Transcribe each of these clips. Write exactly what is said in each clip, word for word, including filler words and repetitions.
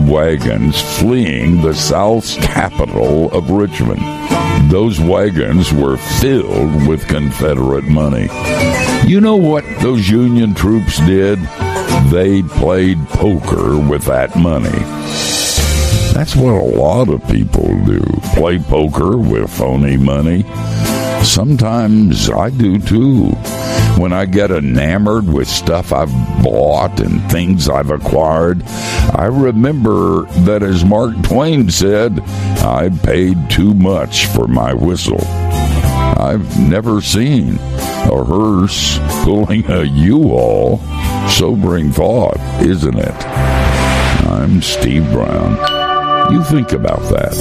wagons fleeing the South's capital of Richmond. Those wagons were filled with Confederate money. You know what those Union troops did? They played poker with that money. That's what a lot of people do, play poker with phony money. Sometimes I do too. When I get enamored with stuff I've bought and things I've acquired, I remember that, as Mark Twain said, I paid too much for my whistle. I've never seen a hearse pulling a U-Haul. Sobering thought, isn't it? I'm Steve Brown. You think about that.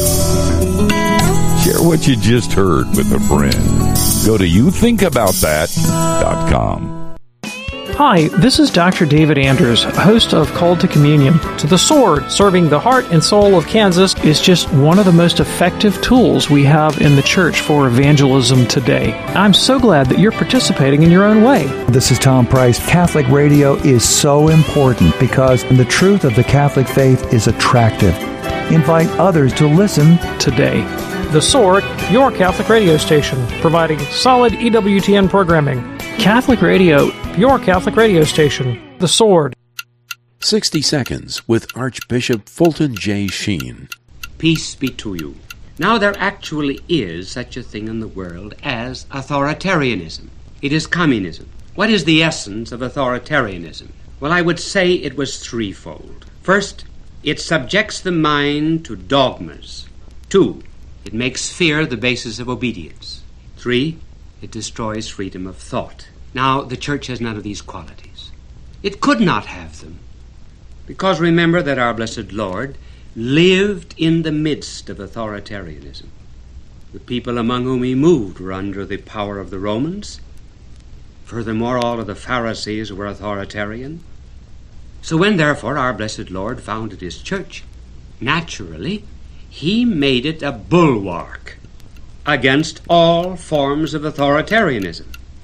Share what you just heard with a friend. Go to you think about that dot com. Hi, this is Doctor David Anders, host of Called to Communion. To the Sword, serving the heart and soul of Kansas, is just one of the most effective tools we have in the church for evangelism today. I'm so glad that you're participating in your own way. This is Tom Price. Catholic radio is so important because the truth of the Catholic faith is attractive. Invite others to listen today. The Sword, your Catholic radio station, providing solid E W T N programming. Catholic Radio, your Catholic radio station. The Sword. sixty Seconds with Archbishop Fulton J. Sheen. Peace be to you. Now, there actually is such a thing in the world as authoritarianism. It is communism. What is the essence of authoritarianism? Well, I would say it was threefold. First, it subjects the mind to dogmas. Two, it makes fear the basis of obedience. Three, it destroys freedom of thought. Now, the church has none of these qualities. It could not have them. Because remember that our blessed Lord lived in the midst of authoritarianism. The people among whom he moved were under the power of the Romans. Furthermore, all of the Pharisees were authoritarian. So when, therefore, our blessed Lord founded his church, naturally, he made it a bulwark against all forms of authoritarianism.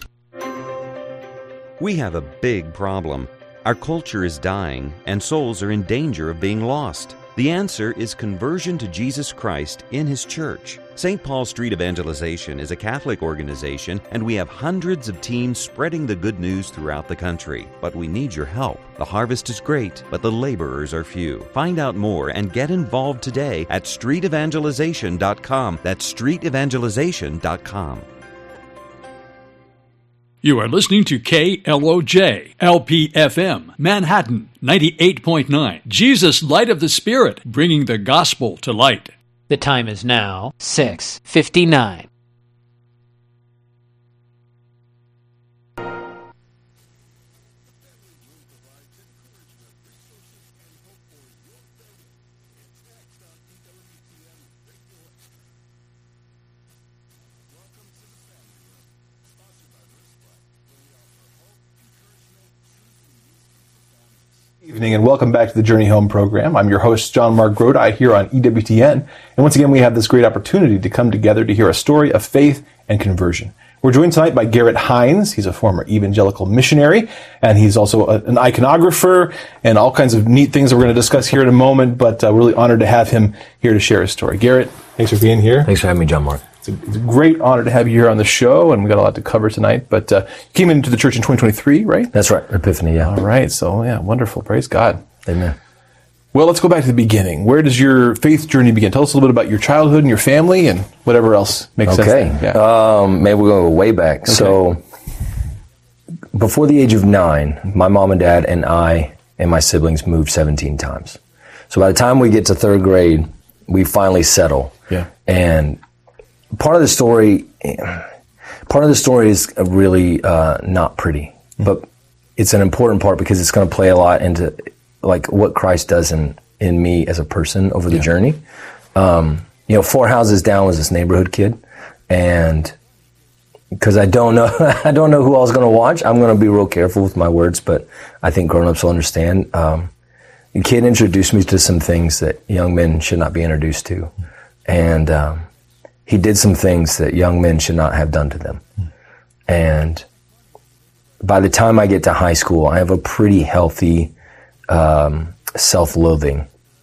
We have a big problem. Our culture is dying, and souls are in danger of being lost. The answer is conversion to Jesus Christ in His church. Saint Paul Street Evangelization is a Catholic organization, and we have hundreds of teams spreading the good news throughout the country. But we need your help. The harvest is great, but the laborers are few. Find out more and get involved today at street evangelization dot com. That's street evangelization dot com. You are listening to K L O J, L P F M, Manhattan, ninety-eight point nine. Jesus, Light of the Spirit, bringing the gospel to light. The time is now six fifty-nine. Evening and welcome back to the Journey Home program. I'm your host, John Mark Grodi, here on E W T N. And once again, we have this great opportunity to come together to hear a story of faith and conversion. We're joined tonight by Garrett Hines. He's a former evangelical missionary, and he's also a, an iconographer and all kinds of neat things that we're going to discuss here in a moment, but uh, we're really honored to have him here to share his story. Garrett, thanks for being here. Thanks for having me, John Mark. It's a, it's a great honor to have you here on the show, and we got a lot to cover tonight. But uh, you came into the church in twenty twenty-three, right? That's right, Epiphany, yeah. All right, so yeah, wonderful. Praise God. Amen. Well, let's go back to the beginning. Where does your faith journey begin? Tell us a little bit about your childhood and your family and whatever else makes okay. sense. Okay. Yeah. Um, maybe we'll go way back. Okay. So before the age of nine, my mom and dad and I and my siblings moved seventeen times. So by the time we get to third grade, we finally settle. Yeah. And part of the story, part of the story is really uh, not pretty, mm-hmm. but it's an important part because it's going to play a lot into like what Christ does in, in me as a person over the yeah. journey. Um, you know, four houses down was this neighborhood kid, and because I don't know, I don't know who I was going to watch. I'm going to be real careful with my words, but I think grown-ups will understand. Um, the kid introduced me to some things that young men should not be introduced to, and um, he did some things that young men should not have done to them, and by the time I get to high school, I have a pretty healthy um, self-loathing